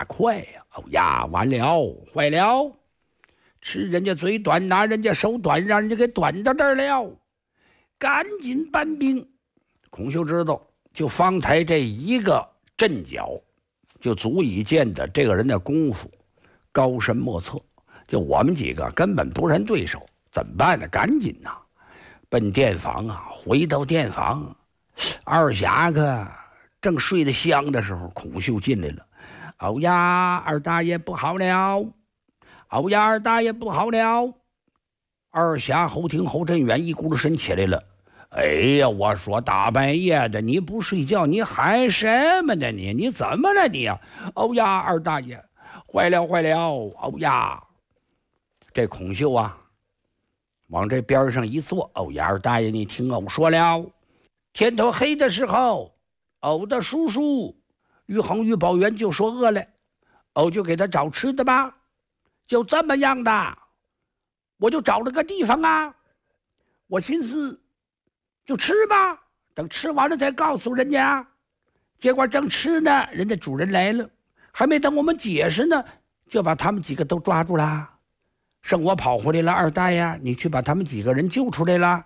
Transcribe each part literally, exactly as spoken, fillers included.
快呀！哦呀，完了，坏了！吃人家嘴短，拿人家手短，让人家给短到这儿了，赶紧搬兵。孔秀知道，就方才这一个阵脚，就足以见得这个人的功夫高深莫测。就我们几个根本不是对手，怎么办呢？赶紧呐，奔店房啊！回到店房，二侠客正睡得香的时候，孔秀进来了。哦呀，二大爷不好了！哦呀，二大爷不好了！二侠侯廷侯振远一咕噜身起来了。哎呀，我说大半夜的你不睡觉，你喊什么呢你？你怎么了你呀、啊？哦呀，二大爷，坏了坏了！哦呀，这孔秀啊，往这边上一坐。哦呀，二大爷，你听我说了，天头黑的时候，偶的叔叔于恒于宝元就说饿了，偶就给他找吃的吧，就这么样的，我就找了个地方啊，我寻思就吃吧，等吃完了再告诉人家。结果正吃呢，人家主人来了，还没等我们解释呢，就把他们几个都抓住了，剩我跑回来了。二大爷，你去把他们几个人救出来了。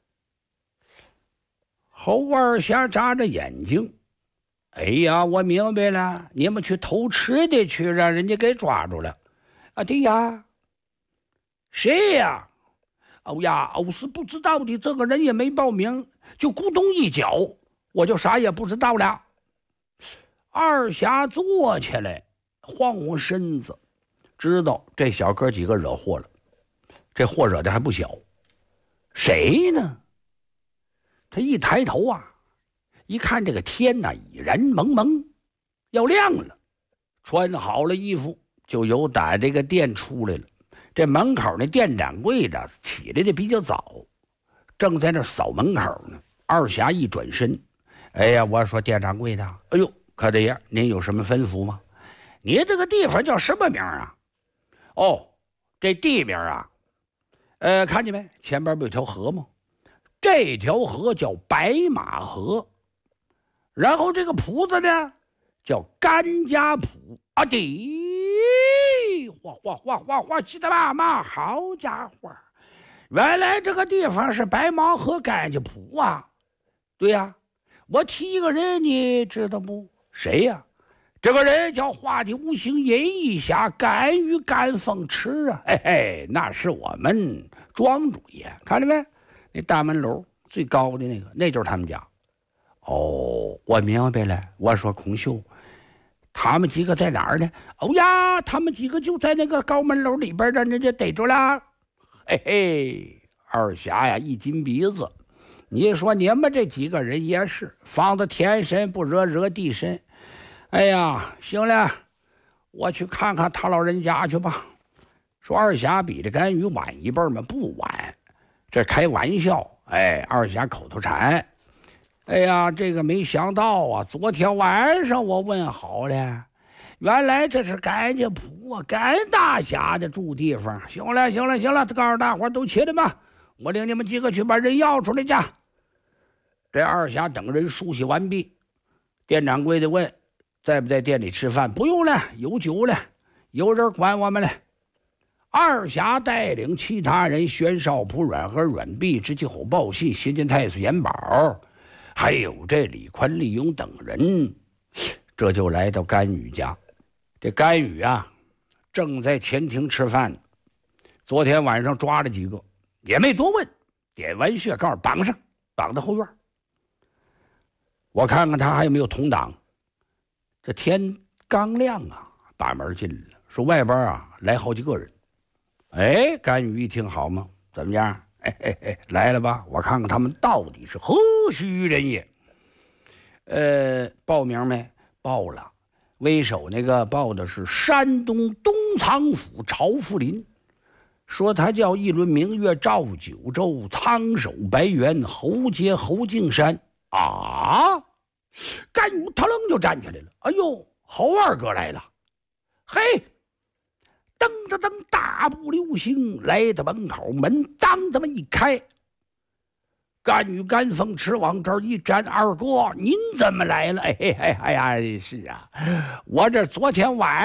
侯二侠眨着眼睛，哎呀，我明白了，你们去偷吃的去，让人家给抓住了。啊，对呀，谁呀？哦呀，我是不知道的，这个人也没报名，就咕咚一脚，我就啥也不知道了。二侠坐起来，晃晃身子，知道这小哥几个惹祸了，这祸惹的还不小。谁呢？他一抬头啊，一看这个天哪，已然蒙蒙，要亮了。穿好了衣服，就由打这个店出来了。这门口那店掌柜的起来的比较早，正在那扫门口呢。二侠一转身，哎呀，我说店掌柜的，哎呦，柯大爷，您有什么吩咐吗？你这个地方叫什么名啊？哦，这地名啊，呃，看见没？前边不有条河吗？这条河叫白马河，然后这个铺子呢叫甘家铺啊！滴，哗哗哗哗哗，气得妈妈，好家伙！原来这个地方是白马河甘家铺啊！对呀、啊，我提一个人，你知道不？谁呀、啊？这个人叫画的无形银翼侠甘于甘风池啊！嘿嘿，那是我们庄主爷，看见没？那大门楼最高的那个，那就是他们家。哦，我明白了。我说孔秀，他们几个在哪儿呢？哦呀，他们几个就在那个高门楼里边，让人家逮住了。嘿嘿，二侠呀，一金鼻子。你说你们这几个人也是防的天神不惹惹地神。哎呀，行了，我去看看他老人家去吧。说二侠比这甘宇晚一辈吗？不晚，这开玩笑。哎，二侠口头禅。哎呀，这个没想到啊！昨天晚上我问好了，原来这是甘家铺啊，甘大侠的住地方。行了，行了，行了，告诉大伙都起来吧，我领你们几个去把人要出来去。这二侠等人梳洗完毕，店掌柜的问：在不在店里吃饭？不用了，有酒了，有人管我们了。二侠带领其他人，宣少普、阮和阮弼、直气吼报信、协进太岁严宝，还有这李宽、李勇等人，这就来到甘宇家。这甘宇啊，正在前厅吃饭，昨天晚上抓了几个，也没多问，点完穴告诉绑上，绑到后院。我看看他还有没有同党。这天刚亮啊，把门进来了，说外边啊来好几个人。哎，甘宇一听，好吗？怎么样？哎哎哎，来了吧？我看看他们到底是何许人也。呃，报名没？报了。为首那个报的是山东东仓府朝福林，说他叫一轮明月照九州，仓守白猿，侯杰侯敬山啊！甘宇腾就站起来了。哎呦，侯二哥来了！嘿！噔噔噔，大步流星来到门口，门当这么一开，甘宇甘风池往这儿一站，二哥您怎么来了？哎嘿嘿，哎呀，是啊，我这昨天晚